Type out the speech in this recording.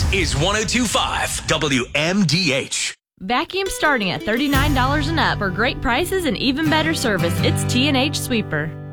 is 102.5 WMDH. Vacuum starting at $39 and up for great prices and even better service. It's T&H Sweeper.